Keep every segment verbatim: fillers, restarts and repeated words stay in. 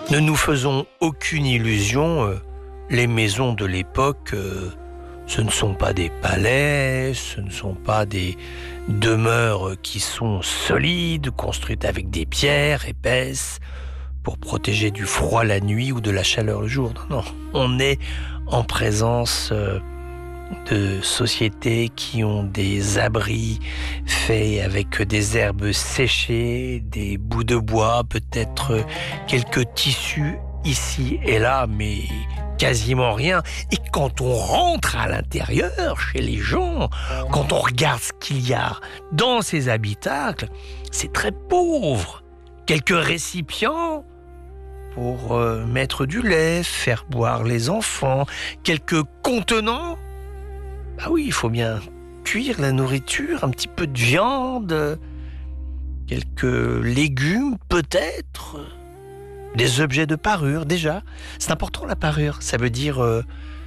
Ne nous faisons aucune illusion, euh, les maisons de l'époque, euh, ce ne sont pas des palais, ce ne sont pas des demeures qui sont solides, construites avec des pierres épaisses pour protéger du froid la nuit ou de la chaleur le jour. Non, non, on est en présence euh, de sociétés qui ont des abris faits avec des herbes séchées, des bouts de bois, peut-être quelques tissus ici et là, mais quasiment rien. Et quand on rentre à l'intérieur, chez les gens, quand on regarde ce qu'il y a dans ces habitacles, c'est très pauvre. Quelques récipients pour euh, mettre du lait, faire boire les enfants, quelques contenants. Bah oui, il faut bien cuire la nourriture, un petit peu de viande, quelques légumes peut-être, des objets de parure déjà. C'est important la parure, ça veut dire euh,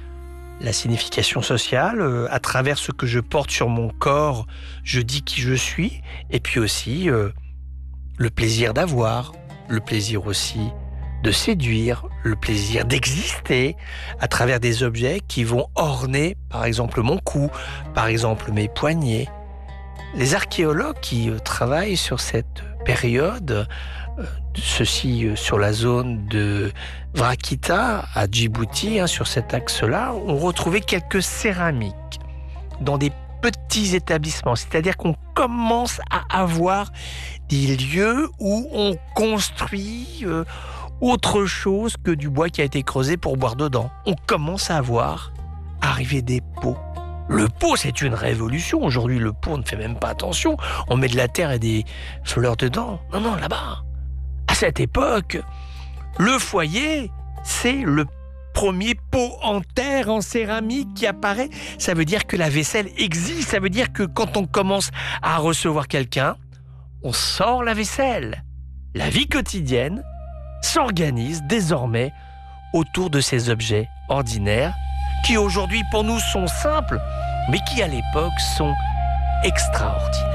la signification sociale. Euh, à travers ce que je porte sur mon corps, je dis qui je suis. Et puis aussi euh, le plaisir d'avoir, le plaisir aussi de séduire, le plaisir d'exister à travers des objets qui vont orner, par exemple, mon cou, par exemple, mes poignets. Les archéologues qui euh, travaillent sur cette période, euh, ceci euh, sur la zone de Vrakita, à Djibouti, hein, sur cet axe-là, ont retrouvé quelques céramiques dans des petits établissements. C'est-à-dire qu'on commence à avoir des lieux où on construit euh, autre chose que du bois qui a été creusé pour boire dedans. On commence à voir arriver des pots. Le pot, c'est une révolution. Aujourd'hui, le pot, on ne fait même pas attention. On met de la terre et des fleurs dedans. Non, non, là-bas. À cette époque, le foyer, c'est le premier pot en terre, en céramique qui apparaît. Ça veut dire que la vaisselle existe. Ça veut dire que quand on commence à recevoir quelqu'un, on sort la vaisselle. La vie quotidienne s'organise désormais autour de ces objets ordinaires qui aujourd'hui pour nous sont simples, mais qui à l'époque sont extraordinaires.